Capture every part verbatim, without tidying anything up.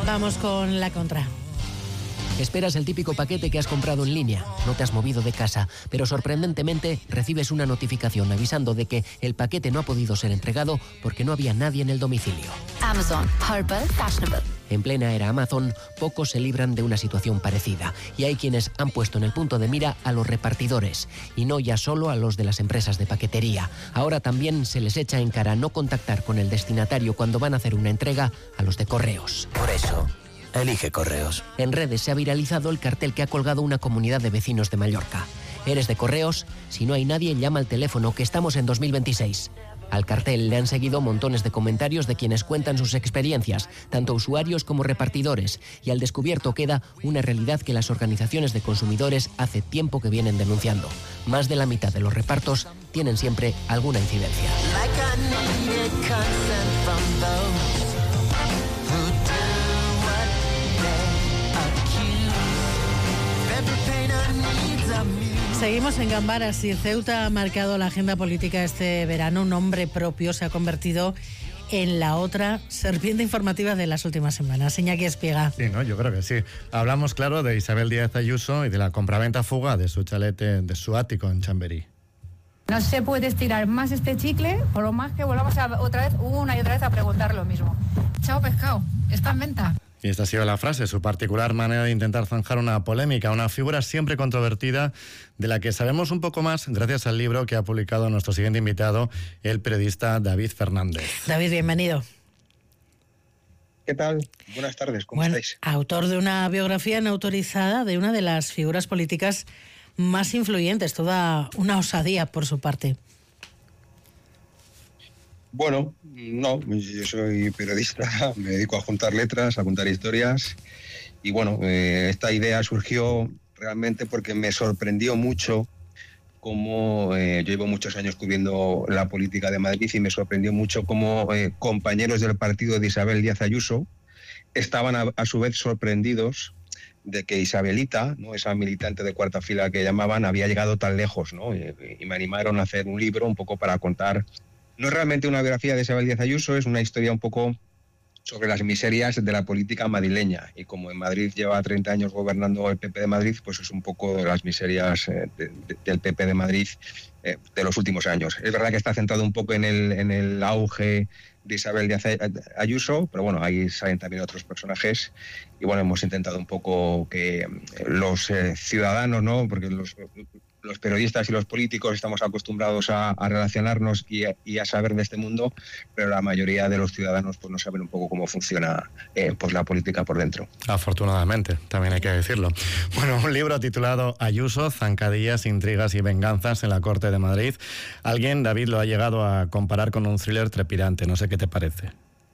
Vamos con la contra. Esperas el típico paquete que has comprado en línea, no te has movido de casa, pero sorprendentemente recibes una notificación avisando de que el paquete no ha podido ser entregado porque no había nadie en el domicilio. Amazon, Purple Fashionable. En plena era Amazon, pocos se libran de una situación parecida, y hay quienes han puesto en el punto de mira a los repartidores, y no ya solo a los de las empresas de paquetería. Ahora también se les echa en cara no contactar con el destinatario cuando van a hacer una entrega a los de correos. Por eso, elige Correos. En redes se ha viralizado el cartel que ha colgado una comunidad de vecinos de Mallorca. ¿Eres de Correos? Si no hay nadie, llama al teléfono, que estamos en dos mil veintiséis. Al cartel le han seguido montones de comentarios de quienes cuentan sus experiencias, tanto usuarios como repartidores, y al descubierto queda una realidad que las organizaciones de consumidores hace tiempo que vienen denunciando. Más de la mitad de los repartos tienen siempre alguna incidencia. Seguimos en Gambara. Si Ceuta ha marcado la agenda política este verano, un nombre propio se ha convertido en la otra serpiente informativa de las últimas semanas. Iñaki Espiega. Sí, ¿no? Yo creo que sí. Hablamos, claro, de Isabel Díaz Ayuso y de la compraventa fuga de su chalet, de su ático en Chamberí. No se puede estirar más este chicle, por lo más que volvamos a, otra vez, una y otra vez a preguntar lo mismo. Chao pescado, está en venta. Y esta ha sido la frase, su particular manera de intentar zanjar una polémica, una figura siempre controvertida, de la que sabemos un poco más gracias al libro que ha publicado nuestro siguiente invitado, el periodista David Fernández. David, bienvenido. ¿Qué tal? Buenas tardes, ¿cómo bueno, estáis? Autor de una biografía no autorizada de una de las figuras políticas más influyentes, toda una osadía por su parte. Bueno, no, yo soy periodista, me dedico a juntar letras, a contar historias, y bueno, eh, esta idea surgió realmente porque me sorprendió mucho cómo, eh, yo llevo muchos años cubriendo la política de Madrid, y me sorprendió mucho cómo eh, compañeros del partido de Isabel Díaz Ayuso estaban a, a su vez sorprendidos de que Isabelita, ¿no?, esa militante de cuarta fila que llamaban, había llegado tan lejos, ¿no? Y, y me animaron a hacer un libro un poco para contar. No es realmente una biografía de Isabel Díaz Ayuso, es una historia un poco sobre las miserias de la política madrileña. Y como en Madrid lleva treinta años gobernando el P P de Madrid, pues es un poco las miserias eh, de, de, del P P de Madrid eh, de los últimos años. Es verdad que está centrado un poco en el, en el auge de Isabel Díaz Ayuso, pero bueno, ahí salen también otros personajes. Y bueno, hemos intentado un poco que los eh, ciudadanos, ¿no?, porque los... los periodistas y los políticos estamos acostumbrados a, a relacionarnos y a, y a saber de este mundo, pero la mayoría de los ciudadanos pues no saben un poco cómo funciona eh, pues la política por dentro. Afortunadamente, también hay que decirlo. Bueno, un libro titulado Ayuso, zancadillas, intrigas y venganzas en la Corte de Madrid. Alguien, David, lo ha llegado a comparar con un thriller trepidante. No sé qué te parece.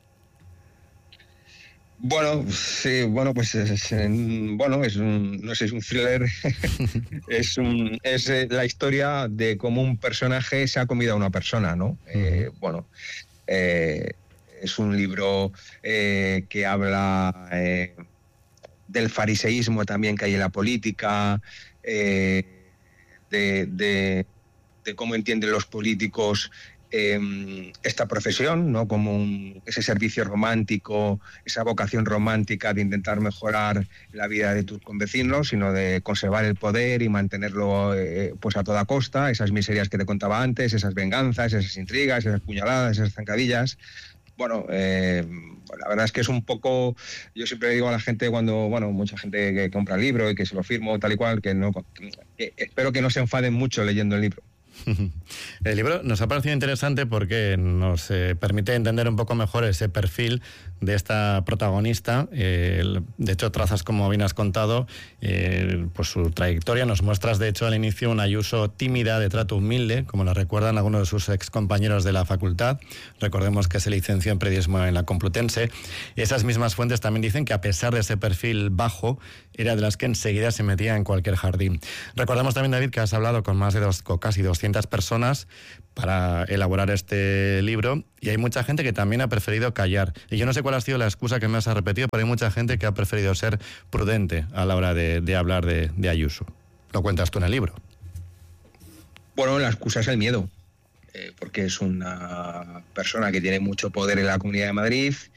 Bueno, sí, bueno, pues es, bueno, es un, no sé, es un thriller, es, un, es la historia de cómo un personaje se ha comido a una persona, ¿no? Eh, bueno, eh, es un libro eh, que habla eh, del fariseísmo también que hay en la política, eh, de, de, de cómo entienden los políticos Eh, esta profesión, ¿no?, como un, ese servicio romántico, esa vocación romántica de intentar mejorar la vida de tus convecinos, sino de conservar el poder y mantenerlo eh, pues a toda costa, esas miserias que te contaba antes, esas venganzas, esas intrigas, esas puñaladas, esas zancadillas. Bueno, eh, la verdad es que es un poco, yo siempre digo a la gente cuando, bueno, mucha gente que compra el libro y que se lo firmo tal y cual, que no, que espero que no se enfaden mucho leyendo el libro. El libro nos ha parecido interesante porque nos eh, permite entender un poco mejor ese perfil de esta protagonista. Eh, de hecho, trazas, como bien has contado, eh, pues su trayectoria. Nos muestras, de hecho, al inicio una Ayuso tímida, de trato humilde, como la recuerdan algunos de sus excompañeros de la facultad. Recordemos que se licenció en periodismo en la Complutense. Esas mismas fuentes también dicen que, a pesar de ese perfil bajo, era de las que enseguida se metía en cualquier jardín. Recordemos también, David, que has hablado con más de dos, con casi doscientas personas para elaborar este libro, y hay mucha gente que también ha preferido callar. Y yo no sé cuál ha sido la excusa que más has repetido, pero hay mucha gente que ha preferido ser prudente a la hora de, de hablar de, de Ayuso. Lo cuentas tú en el libro. Bueno, la excusa es el miedo, eh, porque es una persona que tiene mucho poder en la Comunidad de Madrid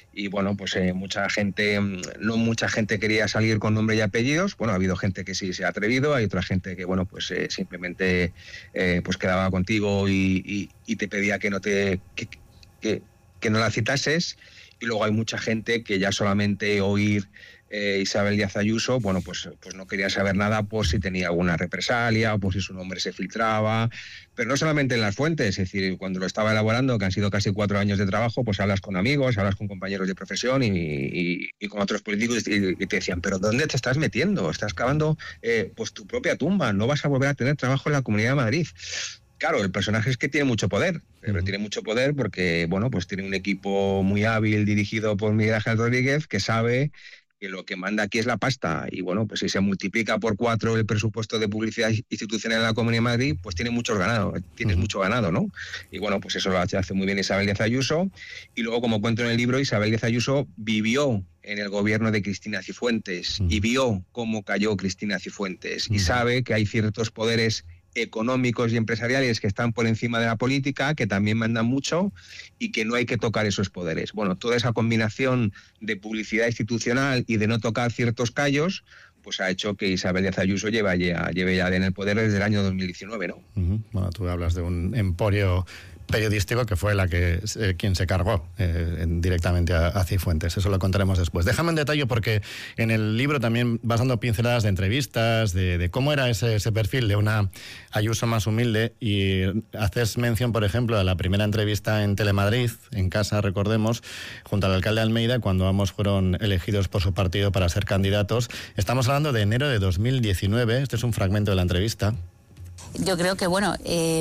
y bueno, pues eh, mucha gente, no mucha gente quería salir con nombre y apellidos. Bueno, ha habido gente que sí se ha atrevido, hay otra gente que, bueno, pues eh, simplemente eh, pues quedaba contigo y, y, y te pedía que no te que, que, que no la citases, y luego hay mucha gente que ya solamente oír Eh, Isabel Díaz Ayuso, bueno, pues, pues no quería saber nada por si tenía alguna represalia o por si su nombre se filtraba, pero no solamente en las fuentes, es decir, cuando lo estaba elaborando, que han sido casi cuatro años de trabajo, pues hablas con amigos, hablas con compañeros de profesión y, y, y con otros políticos y, y te decían, pero ¿dónde te estás metiendo? Estás cavando eh, pues tu propia tumba, no vas a volver a tener trabajo en la Comunidad de Madrid. Claro, el personaje es que tiene mucho poder, pero tiene mucho poder porque, bueno, pues tiene un equipo muy hábil dirigido por Miguel Ángel Rodríguez que sabe que lo que manda aquí es la pasta, y bueno, pues si se multiplica por cuatro el presupuesto de publicidad institucional en la Comunidad de Madrid, pues tiene muchos ganado, tienes uh-huh. mucho ganado, ¿no? Y bueno, pues eso lo hace muy bien Isabel Díaz Ayuso, y luego, como cuento en el libro, Isabel Díaz Ayuso vivió en el gobierno de Cristina Cifuentes uh-huh. y vio cómo cayó Cristina Cifuentes, uh-huh. y sabe que hay ciertos poderes económicos y empresariales que están por encima de la política, que también mandan mucho y que no hay que tocar esos poderes. Bueno, toda esa combinación de publicidad institucional y de no tocar ciertos callos, pues ha hecho que Isabel Díaz Ayuso lleve ya, lleve ya en el poder desde el año dos mil diecinueve, ¿no? Uh-huh. Bueno, tú hablas de un emporio periodístico que fue la que eh, quien se cargó eh, directamente a, a Cifuentes. Eso lo contaremos después. Déjame un detalle, porque en el libro también vas dando pinceladas de entrevistas, de, de cómo era ese, ese perfil de una Ayuso más humilde, y haces mención, por ejemplo, a la primera entrevista en Telemadrid, en casa, recordemos, junto al alcalde Almeida, cuando ambos fueron elegidos por su partido para ser candidatos. Estamos hablando de enero de dos mil diecinueve. Este es un fragmento de la entrevista. Yo creo que, bueno... Eh...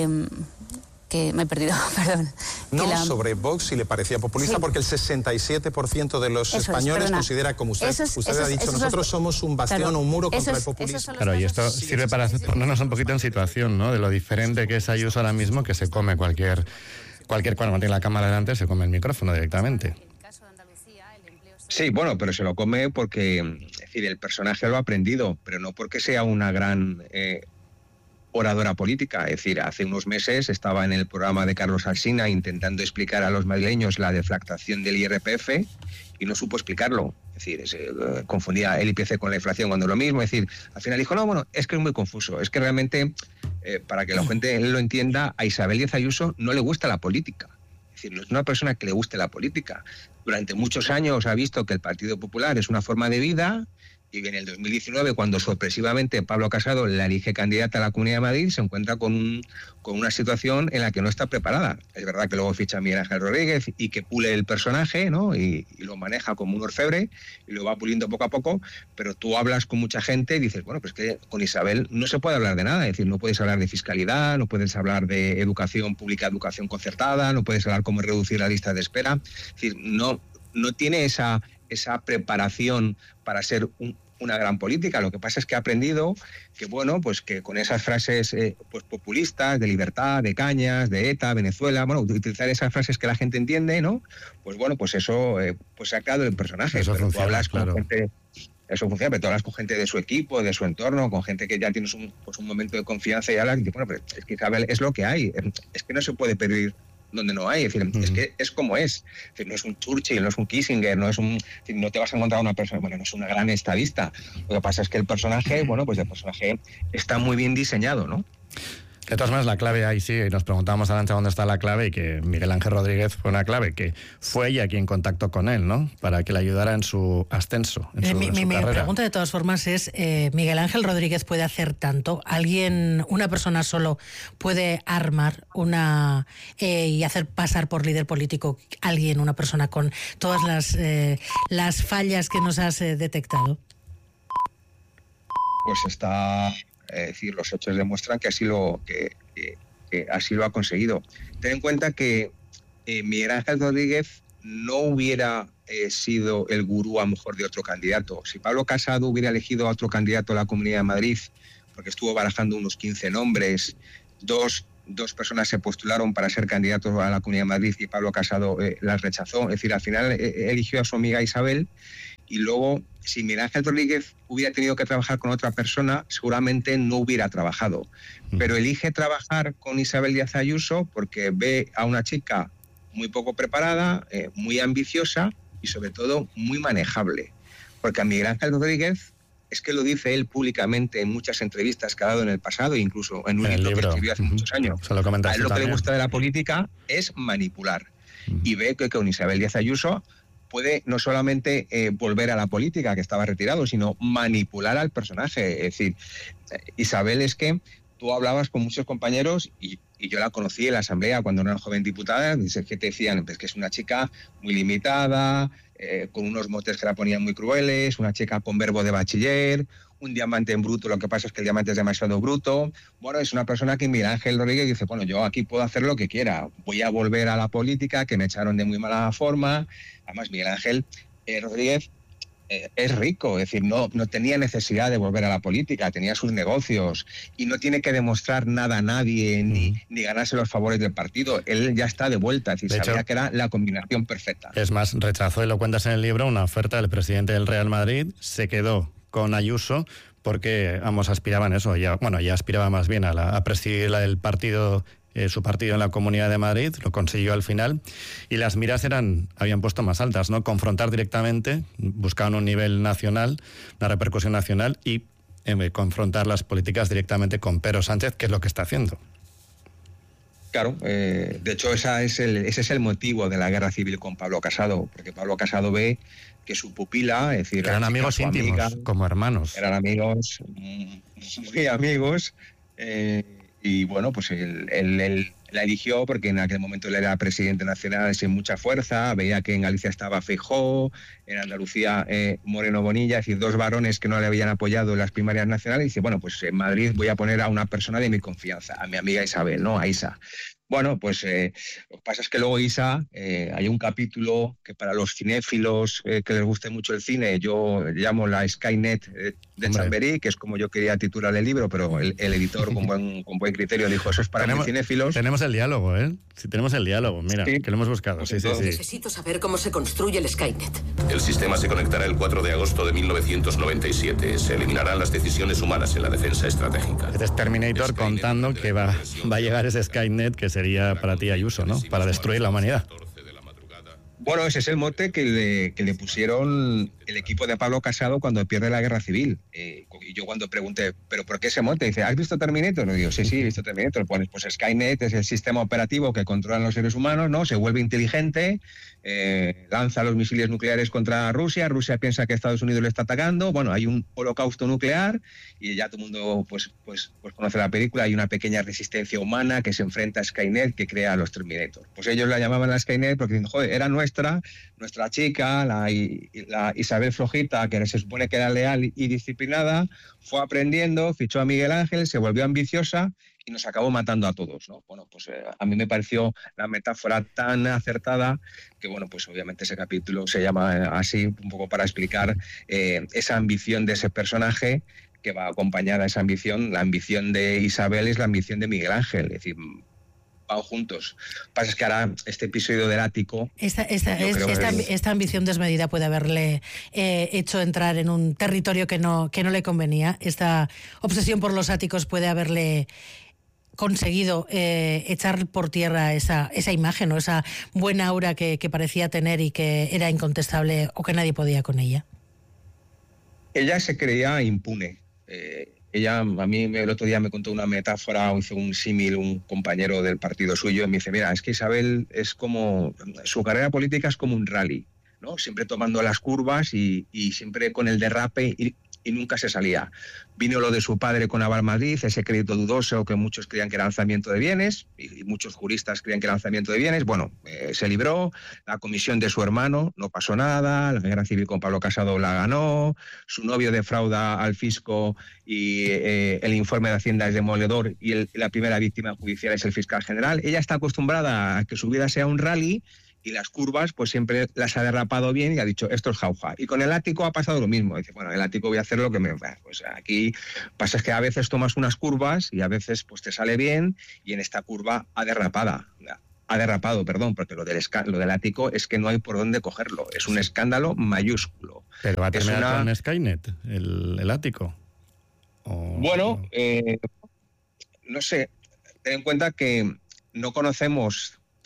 que me he perdido, perdón. No, la... sobre Vox, si le parecía populista, sí. Porque el sesenta y siete por ciento de los eso españoles es, considera, como usted, es, usted ha dicho, nosotros es, somos un bastión o claro, un muro contra el populismo. Claro, y esto sí, sirve para ponernos un poquito en situación, ¿no? De lo diferente que es Ayuso ahora mismo, que se come cualquier, cualquier cuando tiene la cámara delante, se come el micrófono directamente. Sí, bueno, pero se lo come porque, es decir, el personaje lo ha aprendido, pero no porque sea una gran... Eh, oradora política. Es decir, hace unos meses estaba en el programa de Carlos Alsina intentando explicar a los madrileños la deflactación del I R P F y no supo explicarlo. Es decir, se, uh, confundía el I P C con la inflación cuando es lo mismo. Es decir, al final dijo, no, bueno, es que es muy confuso. Es que realmente, eh, para que la gente lo entienda, a Isabel Díaz Ayuso no le gusta la política. Es decir, no es una persona que le guste la política. Durante muchos años ha visto que el Partido Popular es una forma de vida. Y en el dos mil diecinueve, cuando sorpresivamente Pablo Casado la elige candidata a la Comunidad de Madrid, se encuentra con, un, con una situación en la que no está preparada. Es verdad que luego ficha a Miguel Ángel Rodríguez y que pule el personaje, ¿no? Y, y lo maneja como un orfebre y lo va puliendo poco a poco, pero tú hablas con mucha gente y dices, bueno, pues que con Isabel no se puede hablar de nada. Es decir, no puedes hablar de fiscalidad, no puedes hablar de educación pública, educación concertada, no puedes hablar cómo reducir la lista de espera. Es decir, no, no tiene esa... esa preparación para ser un, una gran política. Lo que pasa es que ha aprendido que, bueno, pues que con esas frases eh, pues populistas, de libertad, de cañas, de ETA, Venezuela, bueno, utilizar esas frases que la gente entiende, ¿no? Pues bueno, pues eso eh, pues se ha creado el personaje. Eso pero funciona, tú hablas claro. con gente... Eso funciona, pero tú hablas con gente de su equipo, de su entorno, con gente que ya tienes un, pues un momento de confianza y hablas y dices, bueno, pero es que Isabel es lo que hay. Es que no se puede pedir donde no hay, es decir, uh-huh. es que es como es. Es decir, no es un Churchill, no es un Kissinger, no es un, es decir, no te vas a encontrar una persona, bueno, no es una gran estadista. Lo que pasa es que el personaje, bueno, pues el personaje está muy bien diseñado, ¿no? De todas maneras, la clave ahí sí, y nos preguntábamos adelante dónde está la clave, y que Miguel Ángel Rodríguez fue una clave, que fue ella quien contactó con él, ¿no? Para que le ayudara en su ascenso, en su, eh, mi, en su mi, carrera. Mi pregunta de todas formas es, eh, ¿Miguel Ángel Rodríguez puede hacer tanto? ¿Alguien, una persona solo, puede armar una eh, y hacer pasar por líder político alguien, una persona con todas las, eh, las fallas que nos has eh, detectado? Pues está... Es decir, los hechos demuestran que así lo, que, que, que así lo ha conseguido. Ten en cuenta que eh, Miguel Ángel Rodríguez no hubiera eh, sido el gurú a lo mejor de otro candidato. Si Pablo Casado hubiera elegido a otro candidato a la Comunidad de Madrid, porque estuvo barajando unos quince nombres, dos, dos personas se postularon para ser candidatos a la Comunidad de Madrid y Pablo Casado eh, las rechazó. Es decir, al final eh, eligió a su amiga Isabel. Y luego, si Miguel Ángel Rodríguez hubiera tenido que trabajar con otra persona, seguramente no hubiera trabajado. Pero elige trabajar con Isabel Díaz Ayuso porque ve a una chica muy poco preparada, eh, muy ambiciosa, y y sobre todo muy manejable. Porque a Miguel Ángel Rodríguez, es que lo dice él públicamente en muchas entrevistas que ha dado en el pasado, incluso en un en libro, libro que escribió hace muchos años. Se lo a él lo que también. le gusta de la política es manipular. Uh-huh. Y ve que con Isabel Díaz Ayuso puede no solamente eh, volver a la política, que estaba retirado, sino manipular al personaje. Es decir, Isabel, es que tú hablabas con muchos compañeros y, y yo la conocí en la asamblea cuando era una joven diputada, dices que te decían pues, que es una chica muy limitada, eh, con unos motes que la ponían muy crueles, una chica con verbo de bachiller, un diamante en bruto, lo que pasa es que el diamante es demasiado bruto. Bueno, es una persona que Miguel Ángel Rodríguez dice, bueno, yo aquí puedo hacer lo que quiera, voy a volver a la política, que me echaron de muy mala forma. Además, Miguel Ángel eh, Rodríguez eh, es rico, es decir, no, no tenía necesidad de volver a la política, tenía sus negocios y no tiene que demostrar nada a nadie ni, mm. ni ganarse los favores del partido. Él ya está de vuelta, es decir, de sabía hecho, que era la combinación perfecta. Es más, rechazó, y lo cuentas en el libro, una oferta del presidente del Real Madrid, se quedó con Ayuso porque ambos aspiraban eso, ya, bueno, ya aspiraba más bien a, la, a presidir el partido, eh, su partido en la Comunidad de Madrid, lo consiguió al final, y las miras eran, habían puesto más altas, ¿no? Confrontar directamente, buscaban un nivel nacional, una repercusión nacional, y eh, confrontar las políticas directamente con Pedro Sánchez, que es lo que está haciendo. Claro, eh, de hecho esa es el, ese es el motivo de la guerra civil con Pablo Casado, porque Pablo Casado ve que su pupila, es decir... Que eran amigos íntimos, amiga, como hermanos. Eran amigos, muy amigos, eh, y bueno, pues él, él, él la eligió porque en aquel momento él era presidente nacional sin mucha fuerza, veía que en Galicia estaba Feijóo, en Andalucía eh, Moreno Bonilla, es decir, dos varones que no le habían apoyado en las primarias nacionales, y dice, bueno, pues en Madrid voy a poner a una persona de mi confianza, a mi amiga Isabel, ¿no? A Isa. Bueno, pues eh, lo que pasa es que luego Isa, eh, hay un capítulo que para los cinéfilos eh, que les guste mucho el cine, yo llamo la Skynet eh, de Chamberí, que es como yo quería titular el libro, pero el, el editor con buen, con buen criterio dijo, eso es para tenemos, los cinéfilos. Tenemos el diálogo, ¿eh? Sí, tenemos el diálogo, mira, sí. que lo hemos buscado. Sí, sí, sí. Necesito saber cómo se construye el Skynet. El sistema se conectará el cuatro de agosto de mil novecientos noventa y siete. Se eliminarán las decisiones humanas en la defensa estratégica. Este es Terminator Skynet contando que va, va a llegar ese Skynet que sería para ti Ayuso, ¿no? Para destruir la humanidad. Bueno, ese es el mote que le, que le pusieron el equipo de Pablo Casado cuando pierde la guerra civil. Eh, y yo cuando pregunté, ¿pero por qué ese mote? Dice, ¿has visto Terminator? Le digo, sí, sí, he visto Terminator. Pones, pues Skynet es el sistema operativo que controlan los seres humanos, ¿no? Se vuelve inteligente, eh, lanza los misiles nucleares contra Rusia, Rusia piensa que Estados Unidos le está atacando, bueno, hay un holocausto nuclear y ya todo el mundo pues, pues, pues conoce la película, hay una pequeña resistencia humana que se enfrenta a Skynet que crea a los Terminator. Pues ellos la llamaban la Skynet porque dicen, joder, era nuestra, nuestra chica, la, la Isabel Flojita, que se supone que era leal y disciplinada, fue aprendiendo, fichó a Miguel Ángel, se volvió ambiciosa y nos acabó matando a todos, ¿no? Bueno, pues eh, a mí me pareció la metáfora tan acertada que, bueno, pues obviamente ese capítulo se llama así un poco para explicar eh, esa ambición de ese personaje que va acompañada a esa ambición. La ambición de Isabel es la ambición de Miguel Ángel, es decir, van juntos. Lo que pasa es que ahora este episodio del ático... Esta, esta, es, esta, es... esta ambición desmedida puede haberle eh, hecho entrar en un territorio que no, que no le convenía. Esta obsesión por los áticos puede haberle conseguido eh, echar por tierra esa, esa imagen o esa buena aura que, que parecía tener y que era incontestable o que nadie podía con ella. Ella se creía impune. Eh, ella, a mí el otro día me contó una metáfora, hizo un símil un compañero del partido suyo y me dice, mira, es que Isabel es como, su carrera política es como un rally, ¿no? Siempre tomando las curvas y, y siempre con el derrape y, y nunca se salía. Vino lo de su padre con Aval Madrid, ese crédito dudoso que muchos creían que era lanzamiento de bienes y, y muchos juristas creían que era lanzamiento de bienes. Bueno, eh, se libró, la comisión de su hermano no pasó nada, la guerra civil con Pablo Casado la ganó, su novio defrauda al fisco y eh, el informe de Hacienda es demoledor y el, la primera víctima judicial es el fiscal general. Ella está acostumbrada a que su vida sea un rally y las curvas pues siempre las ha derrapado bien y ha dicho, esto es jauja. Y con el ático ha pasado lo mismo. Dice, bueno, el ático voy a hacer lo que me... Pues aquí pasa es que a veces tomas unas curvas y a veces pues te sale bien y en esta curva ha derrapada. Ha derrapado, perdón, porque lo del, lo del ático es que no hay por dónde cogerlo. Es un escándalo mayúsculo. Pero va a terminar una... con Skynet, el, el ático. O... Bueno, eh, no sé. Ten en cuenta que no conocemos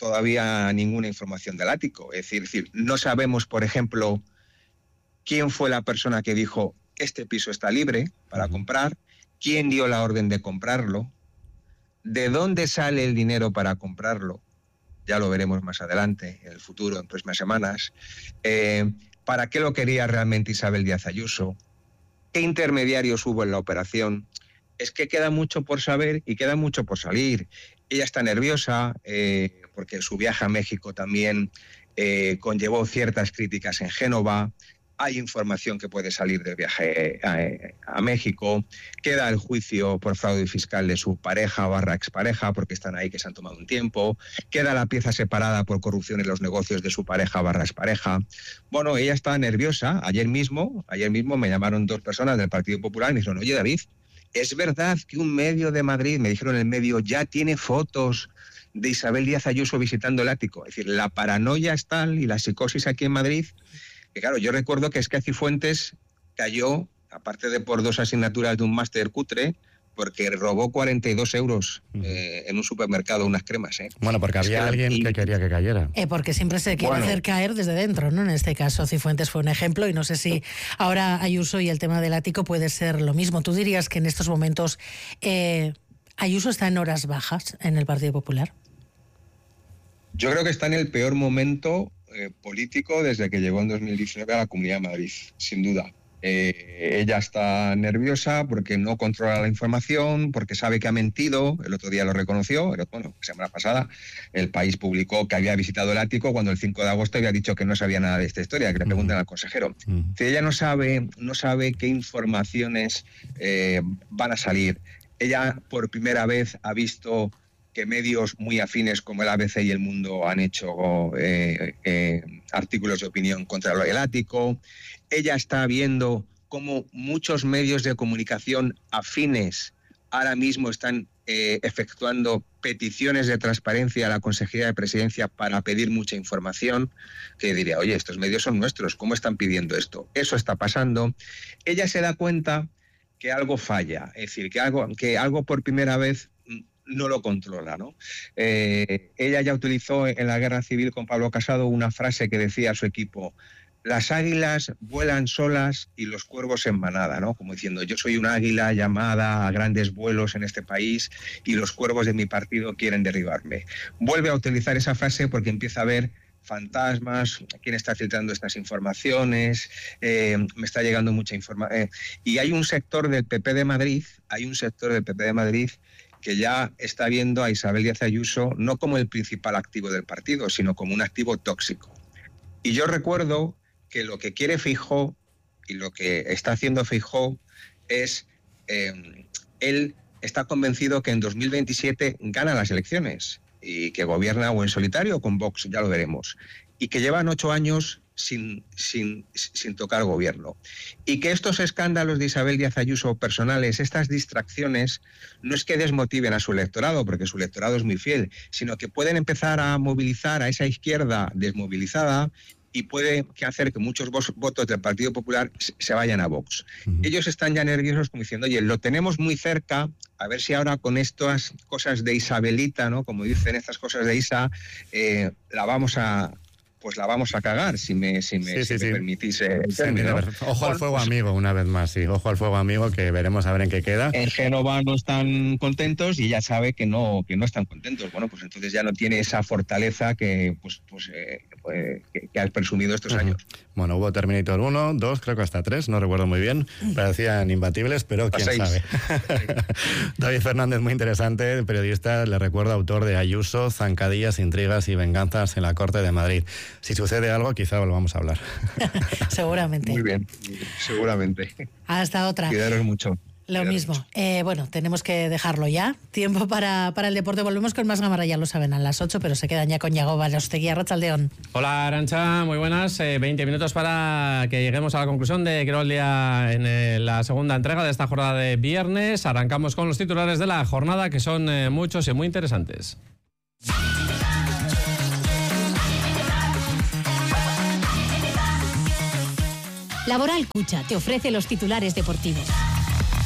todavía ninguna información del ático. Es decir, es decir, no sabemos, por ejemplo, quién fue la persona que dijo este piso está libre para comprar, quién dio la orden de comprarlo, de dónde sale el dinero para comprarlo, ya lo veremos más adelante, en el futuro, en próximas semanas, eh, para qué lo quería realmente Isabel Díaz Ayuso, qué intermediarios hubo en la operación. Es que queda mucho por saber y queda mucho por salir. Ella está nerviosa eh, porque su viaje a México también eh, conllevó ciertas críticas en Génova. Hay información que puede salir del viaje a, a México. Queda el juicio por fraude fiscal de su pareja barra expareja, porque están ahí que se han tomado un tiempo. Queda la pieza separada por corrupción en los negocios de su pareja barra expareja. Bueno, ella está nerviosa. Ayer mismo, ayer mismo me llamaron dos personas del Partido Popular y me dijeron, oye, David, ¿es verdad que un medio de Madrid, me dijeron el medio, ya tiene fotos de Isabel Díaz Ayuso visitando el ático? Es decir, la paranoia es tal y la psicosis aquí en Madrid, que claro, yo recuerdo que Esquer Cifuentes cayó, aparte de por dos asignaturas de un máster cutre, porque robó cuarenta y dos euros eh, en un supermercado unas cremas. ¿eh? Bueno, porque había es que alguien y... que quería que cayera. Eh, porque siempre se quiere bueno. hacer caer desde dentro, ¿no? En este caso Cifuentes fue un ejemplo y no sé si ahora Ayuso y el tema del ático puede ser lo mismo. ¿Tú dirías que en estos momentos eh, Ayuso está en horas bajas en el Partido Popular? Yo creo que está en el peor momento eh, político desde que llegó en dos mil diecinueve a la Comunidad de Madrid, sin duda. Eh, ella está nerviosa porque no controla la información, porque sabe que ha mentido. El otro día lo reconoció. Bueno, la semana pasada el País publicó que había visitado el ático cuando el cinco de agosto había dicho que no sabía nada de esta historia, que le preguntan al consejero. Uh-huh. Si ella no sabe, no sabe qué informaciones eh, van a salir. Ella por primera vez ha visto que medios muy afines como el A B C y El Mundo han hecho eh, eh, artículos de opinión contra el ático. Ella está viendo cómo muchos medios de comunicación afines ahora mismo están eh, efectuando peticiones de transparencia a la Consejería de Presidencia para pedir mucha información, que diría, oye, estos medios son nuestros, ¿cómo están pidiendo esto? Eso está pasando. Ella se da cuenta que algo falla, es decir, que algo, que algo por primera vez no lo controla, ¿no? Eh, ella ya utilizó en la guerra civil con Pablo Casado una frase que decía a su equipo: las águilas vuelan solas y los cuervos en manada, ¿no? Como diciendo, yo soy una águila llamada a grandes vuelos en este país y los cuervos de mi partido quieren derribarme. Vuelve a utilizar esa frase porque empieza a ver fantasmas, quién está filtrando estas informaciones, eh, me está llegando mucha información. Eh, y hay un sector del P P de Madrid, hay un sector del P P de Madrid que ya está viendo a Isabel Díaz Ayuso no como el principal activo del partido, sino como un activo tóxico. Y yo recuerdo que lo que quiere Feijóo y lo que está haciendo Feijóo es, eh, él está convencido que en dos mil veintisiete gana las elecciones y que gobierna o en solitario o con Vox, ya lo veremos, y que llevan ocho años sin, sin, sin tocar gobierno. Y que estos escándalos de Isabel Díaz Ayuso personales, estas distracciones, no es que desmotiven a su electorado, porque su electorado es muy fiel, sino que pueden empezar a movilizar a esa izquierda desmovilizada y puede hacer que muchos votos del Partido Popular se vayan a Vox. Uh-huh. Ellos están ya nerviosos como diciendo, oye, lo tenemos muy cerca, a ver si ahora con estas cosas de Isabelita, ¿no? Como dicen estas cosas de Isa, eh, la vamos a... pues la vamos a cagar, si me, si me, sí, si sí, me sí. permitís el sí, término. Ojo al fuego amigo, una vez más, sí. Ojo al fuego amigo, que veremos a ver en qué queda. En Génova no están contentos y ya sabe que no, que no están contentos. Bueno, pues entonces ya no tiene esa fortaleza que, pues, pues, eh, pues, que, que has presumido estos uh-huh. años. Bueno, hubo Terminator uno, dos, creo que hasta tres, no recuerdo muy bien. Parecían imbatibles, pero quién seis. sabe. David Fernández, muy interesante, periodista, le recuerdo, autor de Ayuso, zancadillas, intrigas y venganzas en la Corte de Madrid. Si sucede algo, quizá volvamos a hablar. Seguramente. Muy bien, seguramente. Hasta otra. Cuidaros mucho. Lo Cuidaros mismo. mucho. Eh, bueno, tenemos que dejarlo ya. Tiempo para, para el deporte. Volvemos con más Gamarra, ya lo saben, a las ocho, pero se quedan ya con Yago Balostegui. Arratsaldeon. Hola, Arantxa, muy buenas. Eh, veinte minutos para que lleguemos a la conclusión de Quirol Día en eh, la segunda entrega de esta jornada de viernes. Arrancamos con los titulares de la jornada, que son eh, muchos y muy interesantes. Laboral Cucha te ofrece los titulares deportivos.